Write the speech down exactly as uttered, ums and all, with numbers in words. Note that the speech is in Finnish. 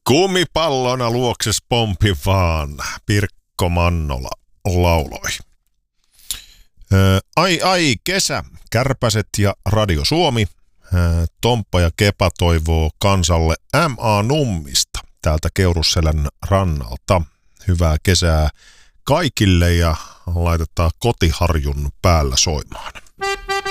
Kumipallona luokses pompi vaan, Pirkko Mannola lauloi. Ää, ai ai kesä, Kärpäset ja Radio Suomi. Ää, Tomppa ja Kepa toivoo kansalle M A Nummista täältä Keurusselän rannalta. Hyvää kesää kaikille ja laitetaan Kotiharjun päällä soimaan.